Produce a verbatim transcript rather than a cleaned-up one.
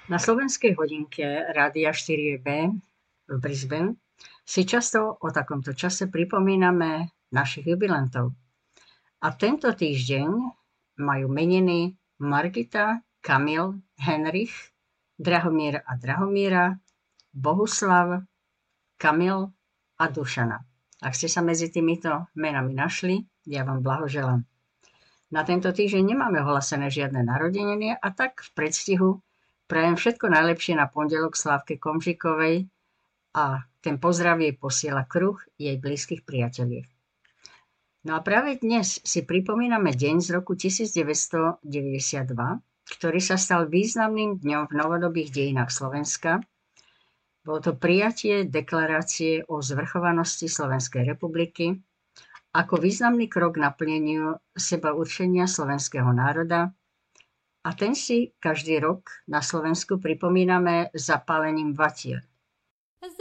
Na slovenskej hodinke Rádia štyri bé v Brisbane si často o takomto čase pripomíname našich jubilantov. A tento týždeň majú meniny Margita, Kamil, Henrich, Drahomír a Drahomíra, Bohuslav, Kamil a Dušana. Ak ste sa medzi týmito menami našli, ja vám blahoželám. Na tento týždeň nemáme ohlasené žiadne narodeniny a tak v predstihu prajem všetko najlepšie na pondelok Slávke Komžikovej a ten pozdrav jej posiela kruh jej blízkych priateliek. No a práve dnes si pripomíname deň z roku devätnásťstodeväťdesiatdva, ktorý sa stal významným dňom v novodobých dejinách Slovenska. Bolo to prijatie deklarácie o zvrchovanosti Slovenskej republiky ako významný krok k naplneniu sebaurčenia slovenského národa, a ten si každý rok na Slovensku pripomíname zapálením vatier.